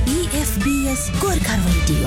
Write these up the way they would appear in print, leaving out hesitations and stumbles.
PFBS Gorkha radio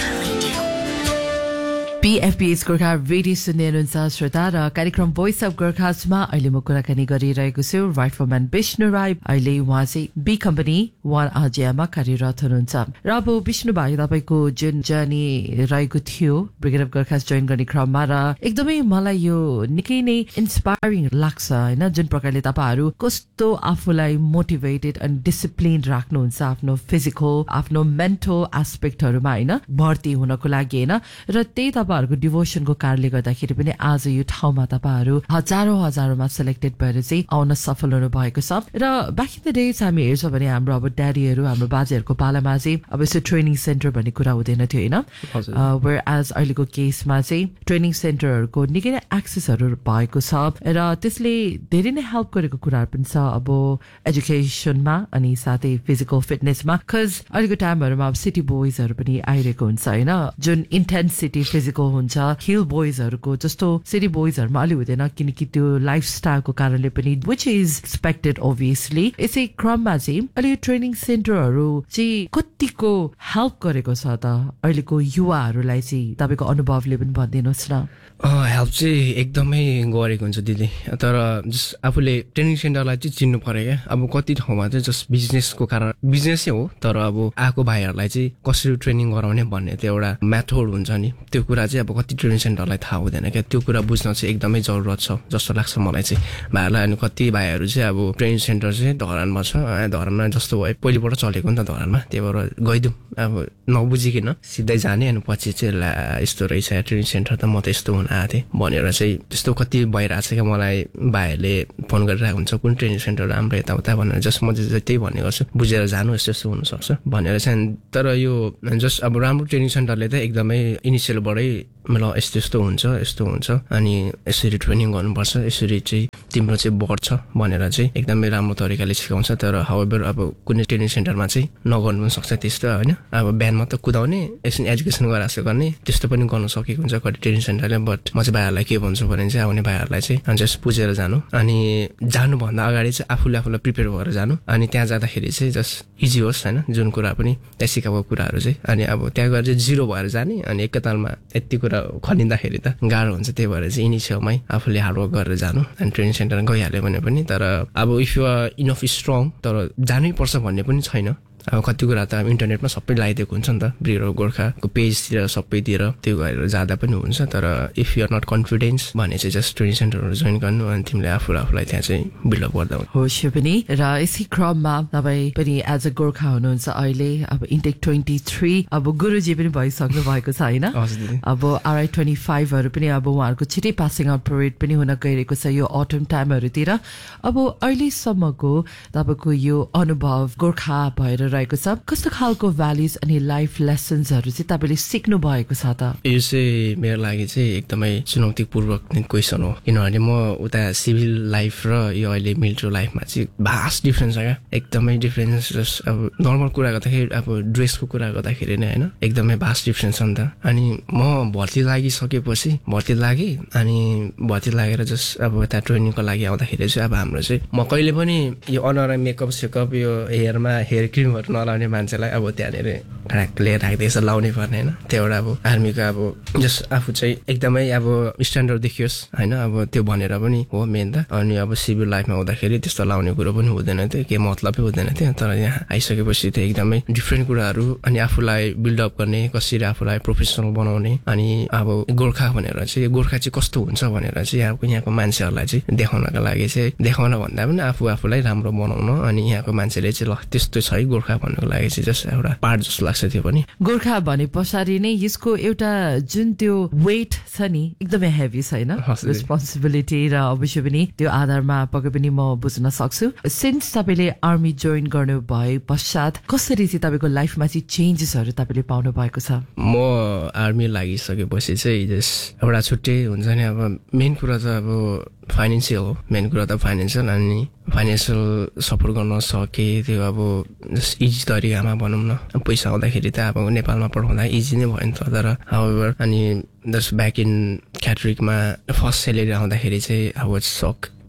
PFBS Gorkha radio सुन्दै हुनुहुन्छ श्रोता र कार्यक्रम भोइस अफ गोर्खासमा अहिले म कुराकानी गरिरहेको छु राइटफोरम्यान विष्णु राई। अहिले उहाँ चाहिँ बी कम्पनी वान आजियामा कार्यरत हुनुहुन्छ र अब विष्णु भाइ तपाईको जुन जर्नी रहेको थियो ब्रिगेड अफ गोर्खास जोइन गर्ने क्रममा र एकदमै मलाई यो निकै नै इन्स्पायरिङ लाग्छ हैन, जुन प्रकारले तपाईहरु कस्तो आफूलाई मोटिभेटेड एन्ड डिसिप्लिन राख्नुहुन्छ आफ्नो फिजिकल आफ्नो मेन्टल एस्पेक्टहरुमा हैन भर्ती हुनको लागि हैन, र त्यही तपाईहरुको डिभोसनको कारणले गर्दाखेरि पनि आज यो ठाउँमा तपाईहरु हजारौंमा सिलेक्टेड भएर चाहिँ आउन सफल हुनु भएको छ। र ब्याक इन द डेज हामी हेर्छौं भने हाम्रो अब ड्याडीहरु हाम्रो बाजेहरुको पालामा चाहिँ अब यस्तो ट्रेनिङ सेन्टर भन्ने कुरा हुँदैन थियो हैन, वेयर एज अहिलेको केसमा चाहिँ ट्रेनिङ सेन्टरहरुको निकै नै एक्सेसहरु भएको छ र त्यसले धेरै नै हेल्प गरेको कुराहरु पनि छ अब एजुकेसनमा अनि साथै फिजिकल फिटनेसमा। कज अहिलेको टाइमहरुमा अब सिटी बोइजहरु पनि आइरहेको हुन्छ हैन, जुन इन्टेन्सिटी फिजिकल हुन्छ हिल बोइजहरुको जस्तो सिटी बोइजहरुमा अलि हुँदैन किनकि त्यो लाइफस्टाइलको कारणले पनि व्हिच इज एक्सपेक्टेड ओभियसली। यसै क्रममा चाहिँ अहिले ट्रेनिङ सेन्टरहरु चाहिँ कतिको हेल्प गरेको छ त अहिलेको युवाहरुलाई चाहिँ तपाईको अनुभवले पनि भनिदिनुस् न। हेल्प चाहिँ एकदमै गरेको हुन्छ दिदी, तर जस्ट आफूले ट्रेनिङ सेन्टरलाई चाहिँ चिन्नु पर्यो क्या। अब कति ठाउँमा चाहिँ जस्ट बिजनेसको कारण बिजनेसै हो, तर अब आएको भाइहरूलाई चाहिँ कसरी ट्रेनिङ गराउने भन्ने त्यो एउटा मेथड हुन्छ नि, त्यो कुरा चाहिँ अब कति ट्रेनिङ सेन्टरलाई थाहा हुँदैन क्या। त्यो कुरा बुझ्न चाहिँ एकदमै जरुरत छ जस्तो लाग्छ मलाई चाहिँ भाइहरूलाई। अनि कति भाइहरू चाहिँ अब ट्रेनिङ सेन्टर चाहिँ धरानमा छ, धरानमा जस्तो भयो पहिलेबाट चलेको नि त धरानमा, त्यही भएर गइदिउँ अब नबुझिकन सिधै जाने अनि पछि चाहिँ यस्तो रहेछ ट्रेनिङ सेन्टर त म त यस्तो हुन आएको थिएँ भनेर चाहिँ त्यस्तो कति भइरहेको छ क्या। मलाई भाइहरूले फोन गरिरहेको हुन्छ कुन ट्रेनिङ सेन्टर राम्रो यताउता भनेर, जस्ट म चाहिँ त्यही भन्ने गर्छु बुझेर जानु यस्तो यस्तो हुनसक्छ भनेर चाहिँ। तर यो जस्ट अब राम्रो ट्रेनिङ सेन्टरले त एकदमै इनिसियलबाटै ल यस्तो हुन्छ अनि यसरी ट्रेनिङ गर्नुपर्छ, यसरी चाहिँ तिम्रो चाहिँ बढ्छ भनेर चाहिँ एकदमै राम्रो तरिकाले सिकाउँछ। तर हाउएभर अब कुनै ट्रेनिङ सेन्टरमा चाहिँ नगर्नु पनि सक्छ त्यस्तो होइन, अब बिहान मात्र कुदाउने एकछिन एजुकेसन गराएको गर्ने त्यस्तो पनि गर्न सकेको हुन्छ कति ट्रेनिङ सेन्टरले। बट म चाहिँ भाइहरूलाई के भन्छु भने चाहिँ आउने भाइहरूलाई चाहिँ जस्ट बुझेर जानु, अनि जानुभन्दा अगाडि चाहिँ आफूलाई प्रिपेयर भएर जानु, अनि त्यहाँ जाँदाखेरि चाहिँ जस्ट इजी होस् होइन जुन कुरा पनि त्यहाँ सिकाएको कुराहरू चाहिँ। अनि अब त्यहाँ गएर चाहिँ जिरो भएर जाने अनि एकैतालमा यति कुरा खनिँदाखेरि त गाह्रो हुन्छ, त्यही भएर चाहिँ इनिसियलमै आफूले हार्डवर्क गरेर जानु अनि ट्रेनिङ सेन्टर गइहाल्यो भने पनि। तर अब if you are enough strong तर जानै पर्छ भन्ने पनि छैन। अब कति कुरा त इन्टरनेटमा सबै लगाइदिएको हुन्छ नि त, ब्रिगेड अफ गोर्खाको पेजतिर सबैतिर त्यो गरेर जाँदा पनि हुन्छ। तर if you are not confidence भने चाहिँ जस्ट ट्रेनिङ सेन्टरहरू जोइन गर्नु अनि तिमीले आफूलाई त्यहाँ चाहिँ बिल्डअप गर्दा होस् यो पनि। र यसै क्रममा तपाईँ पनि एज अ गोर्खा हुनुहुन्छ अहिले, अब इन्टेक 23 अब गुरुजी पनि भइसक्नु भएको छ होइन, अब RI 25हरू पनि अब उहाँहरूको छिटै पासिङ आउट परेड पनि हुन गइरहेको छ यो अटम टाइमहरूतिर। अब अहिलेसम्मको तपाईँको यो अनुभव गोर्खा भएर रहेको छ, कस्तो खालको भ्याल्युज अनि लाइफ लेसन्सहरू चाहिँ तपाईले सिक्नु भएको छ त? यो चाहिँ मेरो लागि चाहिँ एकदमै चुनौतीपूर्वक क्वेसन हो, किनभने म उता सिभिल लाइफ र यो अहिले मिलिट्री लाइफमा चाहिँ भास्ट डिफ्रेन्स छ क्या, एकदमै डिफ्रेन्स। जस्ट अब नर्मल कुरा गर्दाखेरि अब ड्रेसको कुरा गर्दाखेरि नै होइन एकदमै भास्ट डिफ्रेन्स छ नि त। अनि म भर्ती लागिसकेपछि भर्ती लागेँ, अनि भर्ती लागेर जस्ट अब यता ट्रेनिङको लागि आउँदाखेरि चाहिँ अब हाम्रो चाहिँ म कहिले पनि यो अनुहार मेकअप सेकअप यो हेयरमा हेयर क्रिम नलाउने मान्छेलाई अब त्यहाँनिर लिएर राख्दैछ लाउनै पर्ने होइन, त्यो एउटा अब आर्मीको अब जस्ट आफू चाहिँ एकदमै अब स्ट्यान्डर्ड देखियोस् होइन, अब त्यो भनेर पनि हो मेन त। अनि अब सिभिल लाइफमा हुँदाखेरि त्यस्तो लाउने कुरो पनि हुँदैन थियो, केही मतलबै हुँदैन थियो। तर यहाँ आइसकेपछि त एकदमै डिफ्रेन्ट कुराहरू अनि आफूलाई बिल्डअप गर्ने, कसरी आफूलाई प्रोफेसनल बनाउने, अनि अब गोर्खा भनेर चाहिँ गोर्खा चाहिँ कस्तो हुन्छ भनेर चाहिँ यहाँको मान्छेहरूलाई चाहिँ देखाउनका लागि चाहिँ देखाउन भन्दा पनि आफूलाई राम्रो बनाउन, अनि यहाँको मान्छेले चाहिँ ल त्यस्तो छ है गोर्खा भन्नुको लागि चाहिँ जस्ट एउटा पार्ट जस्तो लाग्छ त्यो पनि। गोर्खा भने पछाडि नै यसको एउटा जुन त्यो वेट छ नि एकदमै हेभी छैन, रेस्पोन्सिबिलिटी र अवश्य पनि त्यो आधारमा पक्कै पनि म बुझ्न सक्छु। सिन्स तपाईँले आर्मी जोइन गर्नु भए पश्चात कसरी चाहिँ तपाईँको लाइफमा चाहिँ चेन्जेसहरू तपाईँले पाउनु भएको छ? म आर्मी लागिसकेपछि चाहिँ जस्ट एउटा छुट्टै हुन्छ नि, अब मेन कुरा त अब फाइनेन्सियल हो, मेन कुरा त फाइनेन्सियल। अनि फाइनेन्सियल सपोर्ट गर्न सके त्यो अब जस्ट इजी तरिकामा भनौँ न, पैसा आउँदाखेरि त अब नेपालमा पठाउँदा इजी नै भयो नि त। तर हाउएभर अनि just back in क्याटरिकमा first salary आउँदाखेरि चाहिँ आई वाज सक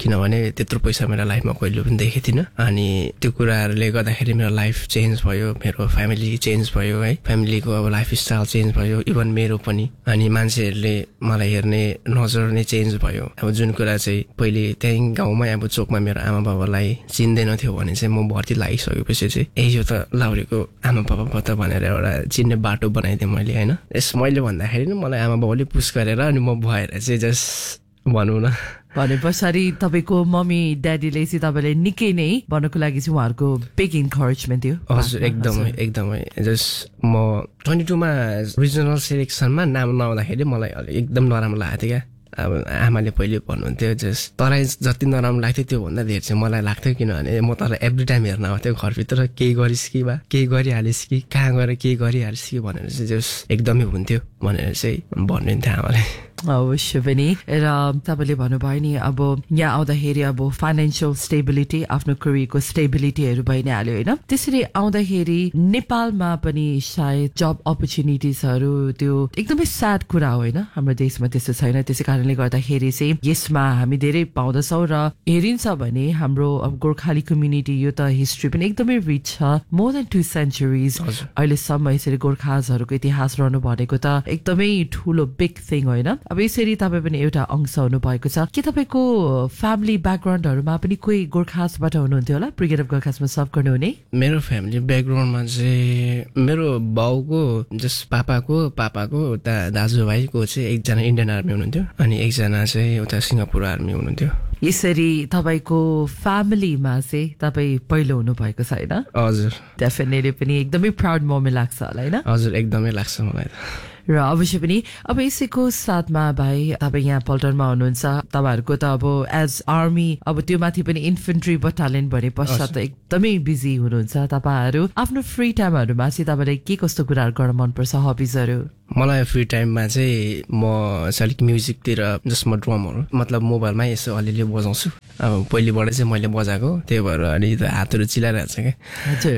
किनभने त्यत्रो पैसा मेरो लाइफमा कहिले पनि देखेको थिइनँ अनि त्यो कुराहरूले गर्दाखेरि मेरो लाइफ चेन्ज भयो मेरो फ्यामिली चेन्ज भयो है फ्यामिलीको अब लाइफस्टाइल चेन्ज भयो इभन मेरो पनि अनि मान्छेहरूले मलाई हेर्ने नजर नै चेन्ज भयो अब जुन कुरा चाहिँ पहिले त्यहीँ गाउँमै अब चोकमा मेरो आमा बाबालाई चिन्दैन थियो भने चाहिँ म भर्ती लागिसकेपछि चाहिँ यो त लाउरेको आमा बाबा पो त भनेर एउटा चिन्ने बाटो बनाइदिएँ मैले होइन मैले भन्दाखेरि नि मलाई आमा बाबाले पुस गरेर अनि म भएर चाहिँ जस्ट भनौँ न भने पछाडि तपाईँको मम्मी ड्याडीले चाहिँ तपाईँलाई निकै नै भन्नको लागि चाहिँ उहाँहरूको बिग इन्करेजमेन्ट थियो हजुर एकदमै जस्ट म 22 मा रिजनल सेलेक्सनमा नाम नआउँदाखेरि मलाई एकदम नराम्रो लागेको थियो क्या अब आमाले पहिले भन्नुहुन्थ्यो जस्ट तँलाई जति नराम्रो लाग्थ्यो त्योभन्दा धेरै चाहिँ मलाई लाग्थ्यो किनभने म तँलाई एभ्री टाइम हेर्न आउँथ्यो घरभित्र केही गरिस् कि बा केही गरिहालिस् कि कहाँ गएर केही गरिहालिस् कि भनेर चाहिँ जस्ट एकदमै हुन्थ्यो भनेर चाहिँ भन्नुहुन्थ्यो आमाले अवश्य पनि र तपाईँले भन्नुभयो नि अब यहाँ आउँदाखेरि अब फाइनेन्सियल स्टेबिलिटी आफ्नो करियरको स्टेबिलिटीहरू भइ नै हाल्यो होइन त्यसरी आउँदाखेरि नेपालमा पनि सायद जब अपर्च्युनिटिजहरू त्यो एकदमै स्याड कुरा हो होइन हाम्रो देशमा त्यस्तो छैन त्यसै कारणले गर्दाखेरि चाहिँ यसमा हामी धेरै पाउँदछौँ र हेरिन्छ भने हाम्रो अब गोर्खाली कम्युनिटी यो त हिस्ट्री पनि एकदमै रिच छ मोर देन 2 सेन्चुरिज अहिलेसम्म यसरी गोर्खाजहरूको इतिहास रहनु भनेको त एकदमै ठुलो बिग थिङ होइन अब यसरी तपाईँ पनि एउटा अंश हुनु भएको छ के तपाईँको फ्यामिली ब्याकग्राउन्डहरूमा पनि कोही गोर्खासबाट हुनुहुन्थ्यो होला ब्रिगेड अफ गोर्खासमा सर्भ गर्नुहुने मेरो फ्यामिली ब्याकग्राउन्डमा चाहिँ मेरो बाउको जस्ट पापाको उता दाजुभाइको चाहिँ एकजना इन्डियन आर्मी हुनुहुन्थ्यो अनि एकजना चाहिँ उता सिङ्गापुर आर्मी हुनुहुन्थ्यो यसरी तपाईँको फ्यामिलीमा चाहिँ तपाईँ पहिलो हुनु भएको छ होइन हजुर डेफिनेटली पनि एकदमै प्राउड मोमेन्ट लाग्छ होला होइन हजुर एकदमै लाग्छ मलाई र अवश्य पनि अब यसैको साथमा भाइ तपाईँ यहाँ पल्टनमा हुनुहुन्छ तपाईँहरूको त अब एज आर्मी अब त्यो माथि पनि इन्फेन्ट्री बटालियन भने पश्चात एकदमै बिजी हुनुहुन्छ तपाईँहरू आफ्नो फ्री टाइमहरूमा चाहिँ तपाईँलाई के कस्तो कुराहरू गर्न मनपर्छ हबिजहरू मलाई फ्री टाइममा चाहिँ म अलिक म्युजिकतिर जस्ट म ड्रमहरू मतलब मोबाइलमै यसो अलिअलि बजाउँछु अब पहिलेबाट चाहिँ मैले बजाएको त्यही भएर अनि हातहरू चिलाइरहेको छ क्या हजुर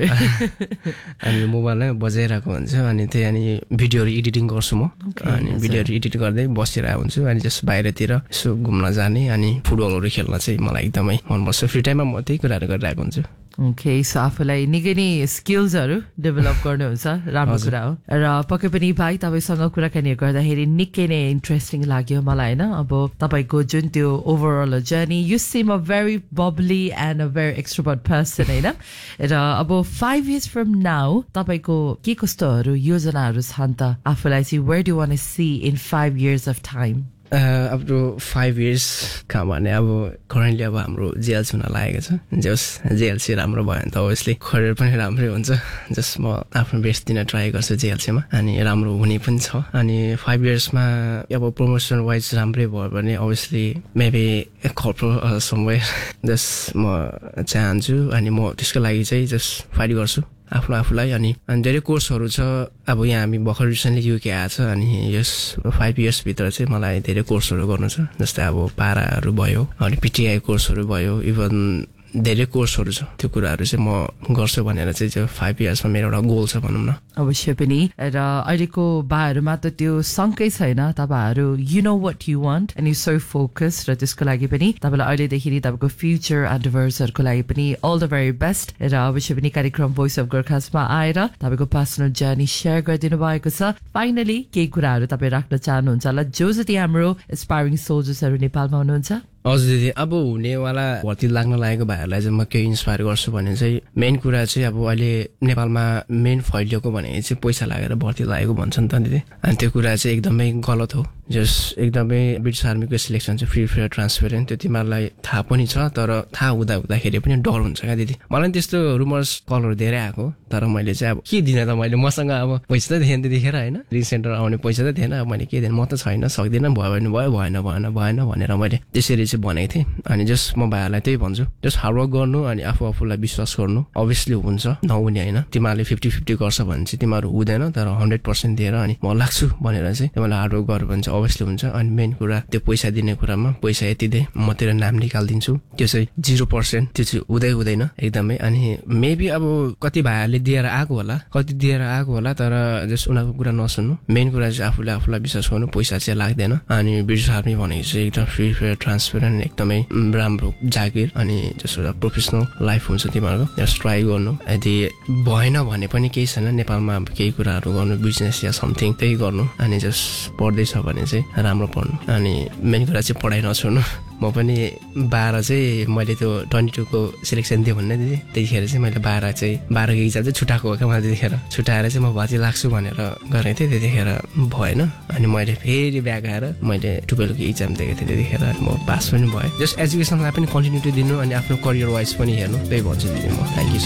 अनि मोबाइलमै बजाइरहेको हुन्छ अनि त्यही अनि भिडियोहरू एडिटिङ गर्छु म अनि भिडियोहरू एडिट गर्दै बसिरहेको हुन्छु अनि जस्ट बाहिरतिर यसो घुम्न जाने अनि फुटबलहरू खेल्न चाहिँ मलाई एकदमै मनपर्छ फ्री टाइममा म त्यही कुराहरू गरिरहेको हुन्छु ओके सो आफूलाई निकै नै स्किल्सहरू डेभलप गर्नुहुन्छ राम्रो कुरा हो र पक्कै पनि भाइ तपाईँसँग कुराकानी गर्दाखेरि निकै नै इन्ट्रेस्टिङ लाग्यो मलाई होइन अब तपाईँको जुन त्यो overall journey you SIM a very Babli and a very extrovert person होइन र अब 5 years फ्रम नाउ तपाईँको के कस्तोहरू योजनाहरू छन् त आफूलाई चाहिँ where do want to see in 5 years of time अब टु 5 years कहाँ भने अब करेन्टली अब हाम्रो जेएलसी हुन लागेको छ जस जेएलसी राम्रो भयो भने त अभियसली करियर पनि राम्रै हुन्छ जस्ट म आफ्नो बेस्ट दिन ट्राई गर्छु जेएलसीमा अनि राम्रो हुने पनि छ अनि 5 yearsमा अब प्रमोसन वाइज राम्रै भयो भने obviously maybe corporate somewhere just म चाहन्छु अनि म त्यसको लागि चाहिँ जस्ट फाइट गर्छु आफूलाई अनि धेरै कोर्सहरू छ अब यहाँ हामी भर्खर रिसेन्टली युके आएको छ अनि यस 5 years भित्र चाहिँ मलाई धेरै कोर्सहरू गर्नु छ जस्तै अब पाराहरू भयो अनि पिटिआई कोर्सहरू भयो इभन धेरै कोर्सहरू छ त्यो कुराहरू चाहिँ म गर्छु भनेर चाहिँ त्यो 5 yearsमा मेरो एउटा गोल छ भनौँ न अवश्य पनि र अहिलेको बाहरूमा त त्यो शङ्कै छैन तपाईँहरू you know what you want and you so focus र त्यसको लागि पनि तपाईँलाई अहिलेदेखि तपाईँको फ्युचर एन्डिभर्सहरूको लागि पनि अल द भेरी बेस्ट र अवश्य पनि कार्यक्रम भोइस अफ गोर्खासमा आएर तपाईँको पर्सनल जर्नी सेयर गरिदिनु भएको छ फाइनली केही कुराहरू तपाईँ राख्न चाहनुहुन्छ होला जो जति हाम्रो एस्पायरिङ सोल्जर्सहरू नेपालमा हुनुहुन्छ हजुर दिदी अब हुनेवाला भर्ती लाग्न लागेको भाइहरूलाई चाहिँ म केही इन्सपायर गर्छु भने चाहिँ मेन कुरा चाहिँ अब अहिले नेपालमा मेन फैलिएको भनेको चाहिँ पैसा लागेर भर्ती लागेको भन्छ नि त दिदी अनि त्यो कुरा चाहिँ एकदमै गलत हो जस एकदमै ब्रिटिस आर्मीको सिलेक्सन चाहिँ फ्री फेयर ट्रान्सपेरेन्ट त्यो तिमीहरूलाई थाहा पनि छ तर थाहा हुँदाखेरि पनि डर हुन्छ क्या दिदी मलाई त्यस्तो रुमर्स कलहरू धेरै आएको तर मैले चाहिँ अब के दिने त मैले मसँग अब पैसा त थिएन त्यतिखेर होइन रिसेन्टर आउने पैसा त थिएन अब मैले के दिएँ म त छैन सक्दिनँ भयो भने भयो भएन भनेर मैले त्यसरी चाहिँ भनेको थिएँ अनि जस्ट म भाइहरूलाई त्यही भन्छु जस्ट हार्डवर्क गर्नु अनि आफूलाई विश्वास गर्नु अभियसली हुन्छ नहुने होइन तिमीहरूले 50-50 गर्छ भने चाहिँ तिमीहरू हुँदैन तर 100% दिएर अनि म लाग्छु भनेर चाहिँ तिमीलाई हार्डवर्क गर्यो भने चाहिँ अभियसली हुन्छ अनि मेन कुरा त्यो पैसा दिने कुरामा पैसा यति दे म तेरो नाम निकालिदिन्छु त्यो चाहिँ 0% त्यो चाहिँ हुँदैन एकदमै अनि मेबी अब कति भाइहरूले दिएर आएको होला तर जस्ट उनीहरूको कुरा नसुन्नु मेन कुरा चाहिँ आफूलाई विश्वास गर्नु पैसा चाहिँ लाग्दैन अनि ब्रिटिस आर्मी भनेको चाहिँ एकदम फ्री फेयर ट्रान्सपेरेन्ट कुरा नि एकदमै राम्रो जागिर अनि जस्तो एउटा प्रोफेसनल लाइफ हुन्छ तिमीहरूको जस्ट ट्राई गर्नु यदि भएन भने पनि केही छैन नेपालमा अब केही कुराहरू गर्नु बिजनेस या समथिङ त्यही गर्नु अनि जस्ट पढ्दैछ भने चाहिँ राम्रो पढ्नु अनि मेन कुरा चाहिँ पढाइ नछोड्नु म पनि 12 चाहिँ मैले त्यो 22 को सिलेक्सन दिएँ भन्ने दिदी त्यतिखेर चाहिँ मैले 12 को इक्जाम चाहिँ छुट्टाएको हो क्या मैले त्यतिखेर छुट्टाएर चाहिँ म भर्ती लाग्छु भनेर गरेको थिएँ त्यतिखेर भएन अनि मैले फेरि ब्याक आएर मैले 12 को इक्जाम दिएको थिएँ त्यतिखेर म पास पनि भएँ जस्ट एजुकेसनलाई पनि कन्टिन्युटी दिनु अनि आफ्नो करियर वाइज पनि हेर्नु त्यही भन्छु दिदी म थ्याङ्क यू